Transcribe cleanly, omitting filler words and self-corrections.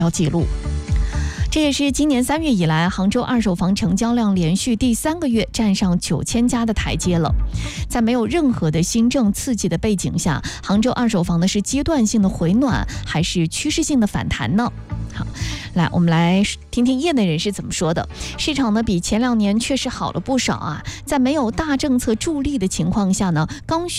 记录。这也是今年3月以来，杭州二手房成交量连续第3个月站上9000家的台阶了。在没有任何的新政刺激的背景下，杭州二手房呢是阶段性的回暖，还是趋势性的反弹呢？好，我们来听听业内人士怎么说的。市场呢比前2年确实好了不少啊，在没有大政策助力的情况下呢，刚需